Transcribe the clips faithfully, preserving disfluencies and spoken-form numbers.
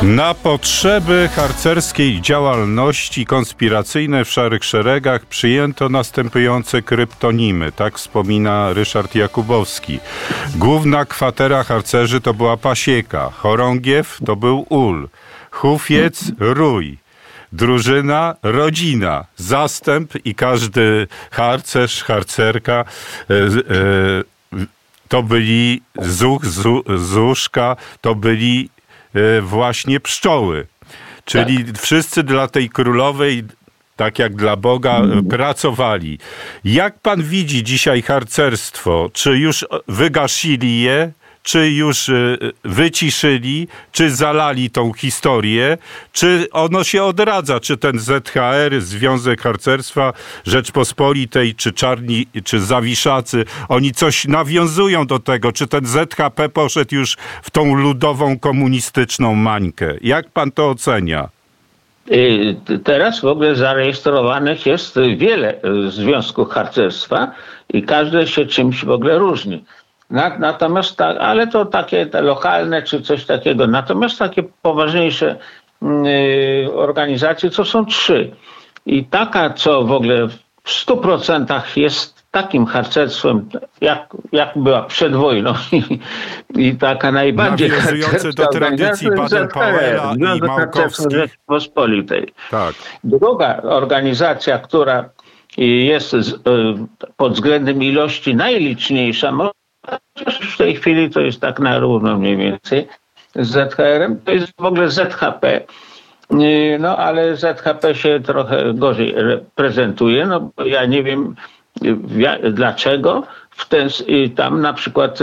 Na potrzeby harcerskiej działalności konspiracyjnej w Szarych Szeregach przyjęto następujące kryptonimy. Tak wspomina Ryszard Jakubowski. Główna kwatera harcerzy to była Pasieka, chorągiew to był Ul, hufiec Rój, drużyna rodzina, zastęp i każdy harcerz, harcerka e, e, to byli zuch, zu, zuszka, to byli właśnie pszczoły. Czyli tak. Wszyscy dla tej królowej, tak jak dla Boga, mm. pracowali. Jak pan widzi dzisiaj harcerstwo? Czy już wygasili je? Czy już wyciszyli? Czy zalali tą historię? Czy ono się odradza? Czy ten Z H R, Związek Harcerstwa Rzeczpospolitej, czy Czarni, czy Zawiszacy, oni coś nawiązują do tego? Czy ten Z H P poszedł już w tą ludową, komunistyczną mańkę? Jak pan to ocenia? Teraz w ogóle zarejestrowanych jest wiele związków harcerstwa i każdy się czymś w ogóle różni. Natomiast, tak, ale to takie te lokalne czy coś takiego. Natomiast takie poważniejsze yy, organizacje to są trzy. I taka, co w ogóle w stu procentach jest takim harcerstwem, jak, jak była przed wojną i, i taka najbardziej nawiązujące do tradycji Baden-Powella i Małkowskich Rzeczpospolitej. Tak. Druga organizacja, która jest pod względem ilości najliczniejsza, chociaż w tej chwili to jest tak na równo mniej więcej z Z H R-em, to jest w ogóle Z H P. No ale Z H P się trochę gorzej prezentuje, no bo ja nie wiem dlaczego. W ten, tam na przykład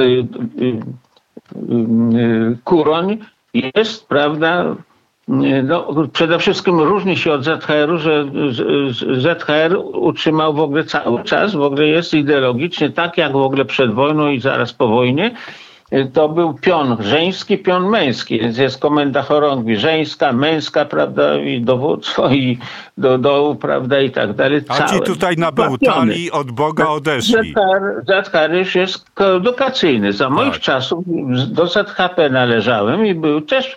Kuroń jest, prawda, no, przede wszystkim różni się od Z H R-u, że Z H R utrzymał w ogóle cały czas, w ogóle jest ideologicznie tak jak w ogóle przed wojną i zaraz po wojnie. To był pion żeński, pion męski, więc jest komenda chorągwi żeńska, męska, prawda, i dowództwo i do dołu, prawda, i tak dalej. A ci tutaj nabełtali, od Boga odeszli. Z H R już jest edukacyjny. Za moich tak. czasów do Z H P należałem i był też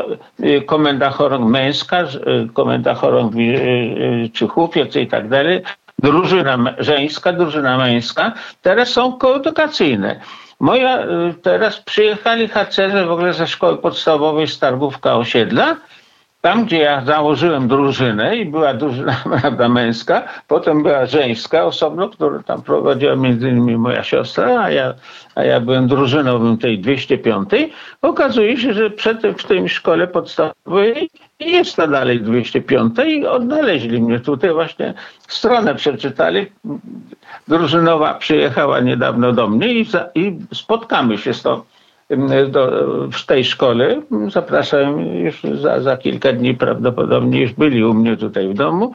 komenda chorąg męska, komenda chorągwi czy hufiec i tak dalej, drużyna żeńska, drużyna męska. Teraz są koedukacyjne. Moja, teraz przyjechali harcerze w ogóle ze szkoły podstawowej Stargówka Osiedla, tam gdzie ja założyłem drużynę i była drużyna prawda, męska, potem była żeńska osobno, którą tam prowadziła między innymi moja siostra, a ja, a ja byłem drużynowym tej dwieście piątej. Okazuje się, że przed, w tej szkole podstawowej jest to dalej dwieście piąta i odnaleźli mnie tutaj właśnie, stronę przeczytali. Drużynowa przyjechała niedawno do mnie i, za, i spotkamy się z tą, do, w tej szkole. Zapraszam już za, za kilka dni prawdopodobnie już byli u mnie tutaj w domu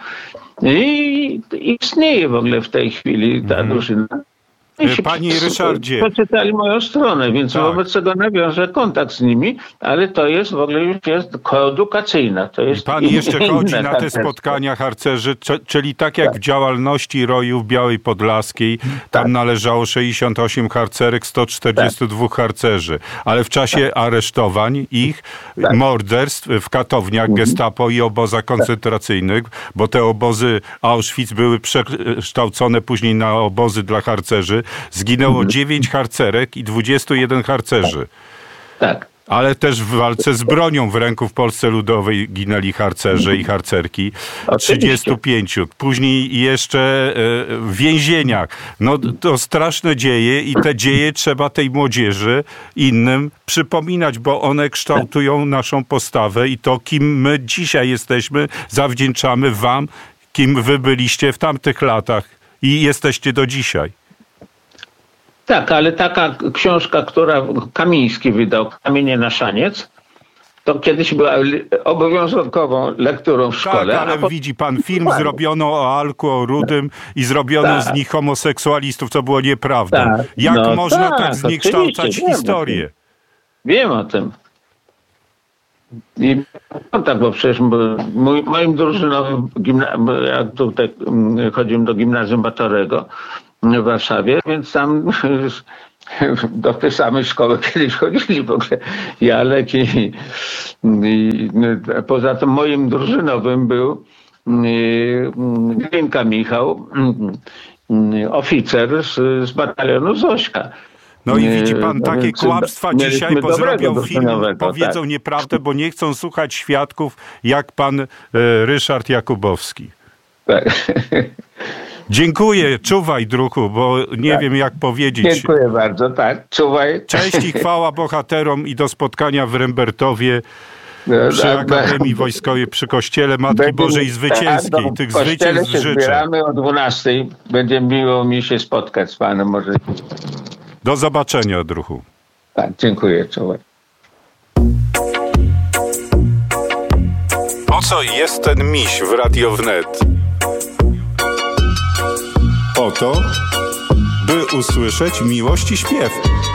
i, i istnieje w ogóle w tej chwili ta drużyna. Panie Ryszardzie. Przeczytali moją stronę, więc tak. wobec tego nawiążę kontakt z nimi, ale to jest w ogóle już jest koedukacyjna. To jest I pan jeszcze chodzi na te spotkania harcerzy, czyli tak jak tak. w działalności Roju w Białej Podlaskiej, tam tak. należało sześćdziesiąt osiem harcerek, sto czterdzieści dwa tak. harcerzy, ale w czasie tak. aresztowań ich, tak. morderstw w katowniach mhm. gestapo i obozach koncentracyjnych, bo te obozy Auschwitz były przekształcone później na obozy dla harcerzy, zginęło mhm. dziewięć harcerek i dwudziestu jeden harcerzy. Tak. Ale też w walce z bronią w ręku w Polsce Ludowej ginęli harcerze i harcerki. trzydziestu pięciu. Później jeszcze w więzieniach. No to straszne dzieje i te dzieje trzeba tej młodzieży innym przypominać, bo one kształtują naszą postawę i to, kim my dzisiaj jesteśmy, zawdzięczamy wam, kim wy byliście w tamtych latach i jesteście do dzisiaj. Tak, ale taka książka, która Kamiński wydał, Kamienie na szaniec, to kiedyś była obowiązkową lekturą w szkole. Tak, ale po... widzi pan, film tak. zrobiono o Alku, o Rudym i zrobiono tak. z nich homoseksualistów, co było nieprawdą. Tak. Jak no można tak, tak zniekształcać historię? Wiem o tym. I no tak, bo przecież mój, moim drużynowym, gimna- jak tutaj chodziłem do gimnazjum Batorego w Warszawie, więc tam do tej samej szkoły kiedyś chodzili w ogóle Jalek i, I poza tym moim drużynowym był Glinka Michał, oficer z, z batalionu Zośka. No i widzi pan, No takie więc kłamstwa dzisiaj, bo zrobią film, drużynowego, powiedzą tak. nieprawdę, bo nie chcą słuchać świadków, jak pan e, Ryszard Jakubowski. Tak. Dziękuję, czuwaj, druhu, bo nie Tak. wiem, jak powiedzieć. Dziękuję bardzo, tak, czuwaj. Cześć i chwała bohaterom i do spotkania w Rembertowie przy Tak, Akademii Wojskowej, przy Kościele Matki Będzie- Bożej Zwycięskiej. tak, Tych w kościele zwycięstw się życzę. zbieramy o dwunastej. Będzie miło mi się spotkać z panem. Może... Do zobaczenia, druhu. Tak, dziękuję, czuwaj. Po co jest ten miś w Radio Wnet? Po to, by usłyszeć miłość i śpiew.